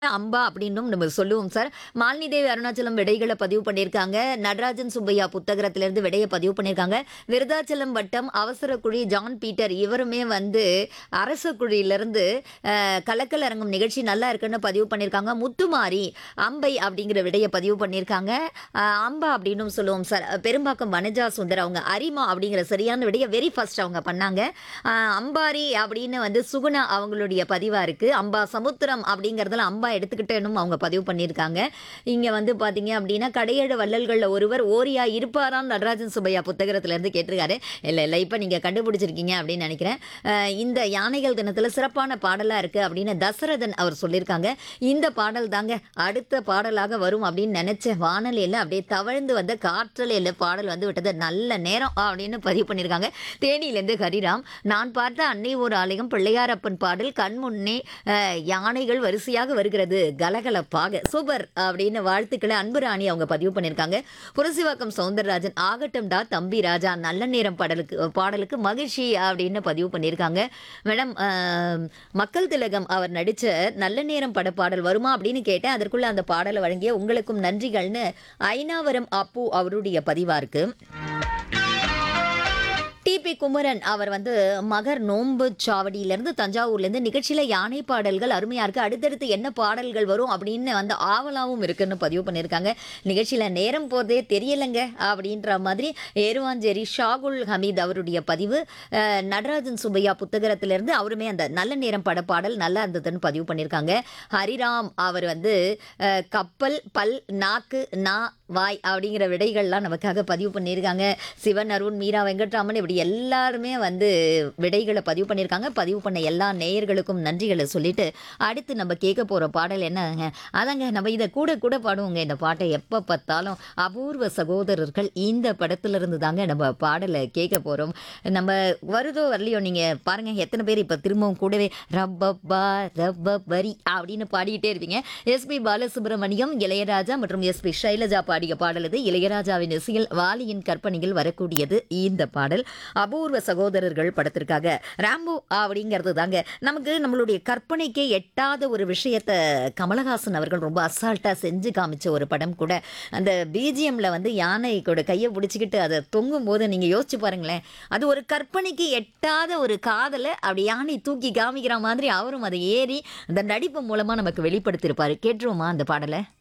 அம்பா அப்படின்னும் நம்ம சொல்லுவோம் சார். மாலினி தேவி அருணாச்சலம் விடைகள பதிவு பண்ணியிருக்காங்க. நடராஜன் சுப்பையா புத்தகத்திலிருந்து விடைய பதிவு பண்ணியிருக்காங்க. விருதாச்சலம் வட்டம் அவசரக்குழி ஜான் பீட்டர் இவருமே வந்து அரசக்குழியிலிருந்து கலக்கல் அரங்கம் நிகழ்ச்சி நல்லா இருக்குன்னு பதிவு பண்ணியிருக்காங்க. முத்துமாரி அம்பை அப்படிங்கிற விடைய பதிவு பண்ணியிருக்காங்க. அம்பா அப்படின்னும் சொல்லுவோம் சார். பெரும்பாக்கம் வனஜா சுந்தர் அவங்க அரிமா அப்படிங்கிற சரியான விடைய வெரி ஃபர்ஸ்ட் அவங்க பண்ணாங்க. அம்பாரி அப்படின்னு வந்து சுகுணா அவங்களுடைய பதிவா இருக்கு. அம்பா சமுத்திரம் அப்படிங்கிறதுல அம்பா எடுத்துக்கிட்டேனும் அவங்க பதிவு பண்ணியிருக்காங்க. இங்க வந்து பார்த்தீங்க அப்படின்னா, கடையேழு வள்ளல்கள்ல ஒருவர் ஓரியா இருப்பாராம் நடராஜன் சுப்பையா புத்தகத்திலிருந்து கேட்டிருக்காரு. இல்ல. இப்ப நீங்க கண்டுபிடிச்சிருக்கீங்க அப்படின்னு நினைக்கிறேன். இந்த யானைகள் தினத்துல சிறப்பான பாடலா இருக்கு அப்படின்னு தசரதன் அவர் சொல்லியிருக்காங்க. இந்த பாடல் தாங்க அடுத்த பாடலாக வரும் அப்படின்னு நினைச்ச வானொலியில அப்படியே தவழ்ந்து வந்த காற்றலையில பாடல் வந்து விட்டது. நல்ல நேரம் அப்படின்னு பதிவு பண்ணியிருக்காங்க. தேனியிலேருந்து ஹரிராம். நான் பார்த்த அன்னை ஒரு ஆலயம் பிள்ளையாரப்பன் பாடல் கண் முன்னே யானைகள் வரிசையாக வருகிறது கலகலப்பாக சூப்பர் அப்படின்னு வாழ்த்துக்களை அன்புராணி அவங்க பதிவு பண்ணியிருக்காங்க. புரசிவாக்கம் சவுந்தரராஜன் ஆகட்டும்டா தம்பி ராஜா நல்ல நேரம் பாடலுக்கு மகிழ்ச்சி அப்படின்னு பதிவு பண்ணியிருக்காங்க. மேடம் மக்கள் திலகம் அவர் நடிச்ச நல்ல நேரம் பட பாடல் வருமா அப்படின்னு கேட்டேன். அதற்குள்ள அந்த பாடலை வழங்கிய உங்களுக்கும் நன்றிகள்னு ஐனாவரம் அப்பு அவருடைய பதிவா இருக்கு. டிபி குமரன் அவர் வந்து மகர் நோன்பு சாவடியிலேருந்து தஞ்சாவூர்லேருந்து நிகழ்ச்சியில் யானை பாடல்கள் அருமையாக இருக்குது. அடுத்தடுத்து என்ன பாடல்கள் வரும் அப்படின்னு வந்து ஆவலாவும் இருக்குன்னு பதிவு பண்ணியிருக்காங்க. நிகழ்ச்சியில் நேரம் போகிறதே தெரியலைங்க அப்படின்ற மாதிரி ஏருவாஞ்சேரி ஷாகுல் ஹமீத் அவருடைய பதிவு. நடராஜன் சுப்பையா புத்தகத்திலேருந்து அவருமே அந்த நல்ல நேரம் பட பாடல் நல்லா இருந்ததுன்னு பதிவு பண்ணியிருக்காங்க. ஹரிராம் அவர் வந்து கப்பல் பல் நாக்கு நா வாய் அப்படிங்கிற விடைகள்லாம் நமக்காக பதிவு பண்ணியிருக்காங்க. சிவன் அருண் மீரா வெங்கட்ராமன் இப்படி எல்லாருமே வந்து விடைகளை பதிவு பண்ணியிருக்காங்க. பதிவு பண்ண எல்லா நேயர்களுக்கும் நன்றிகளை சொல்லிட்டு அடுத்து நம்ம கேட்க போகிற பாடல் என்னங்க, அதாங்க நம்ம இதை கூட பாடுவோங்க. இந்த பாட்டை எப்போ பார்த்தாலும் அபூர்வ சகோதரர்கள் இந்த படத்துலேருந்து தாங்க நம்ம பாடலை கேட்க போகிறோம். நம்ம வருதோ வரலையோ நீங்கள் பாருங்கள் எத்தனை பேர் இப்போ திரும்பவும் கூடவே ரப்பப்பா ரப்பரி அப்படின்னு பாடிக்கிட்டே இருப்பீங்க. எஸ்பி பாலசுப்ரமணியம் இளையராஜா மற்றும் எஸ்பி ஷைலஜா பாடிய பாடல் இது. இளையராஜாவின் இசையில் வாலியின் கற்பனையில் வரக்கூடியது இந்த பாடல். அபூர்வ சகோதரர்கள் படத்திற்காக ராம்போ அப்படிங்கிறது தாங்க நமக்கு நம்மளுடைய கற்பனைக்கே எட்டாத ஒரு விஷயத்தை கமலஹாசன் அவர்கள் ரொம்ப அசால்ட்டாக செஞ்சு காமிச்ச ஒரு படம் கூட. அந்த பிஜிஎம்ல வந்து யானை கூட கையை பிடிச்சிக்கிட்டு அதை தொங்கும் போது நீங்கள் யோசிச்சு பாருங்களேன், அது ஒரு கற்பனைக்கு எட்டாத ஒரு காதலை அப்படி யானை தூக்கி காமிக்கிற மாதிரி அவரும் அதை ஏறி அந்த நடிப்பு மூலமாக நமக்கு வெளிப்படுத்தியிருப்பாரு. கேட்டுருவோமா அந்த பாடலை?